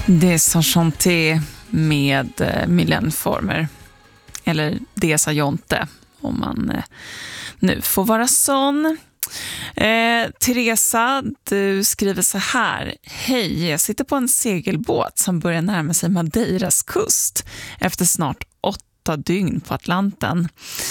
Det sa Chanté med Mylène Farmer. Eller det sa Jonte, om man nu får vara sån. Teresa, du skriver så här: hej, jag sitter på en segelbåt som börjar närma sig Madeiras kust efter snart 8 dygn på Atlanten.